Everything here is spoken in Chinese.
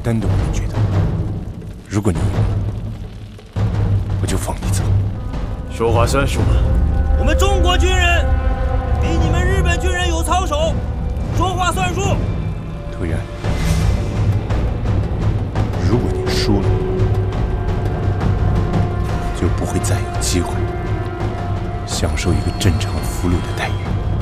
单的我就觉得，如果你赢了，我就放你走。 说话算数吗？ 我们中国军人比你们日本军人有操守，说话算数。 突然，如果你输了，就不会再有机会享受一个正常俘虏的待遇。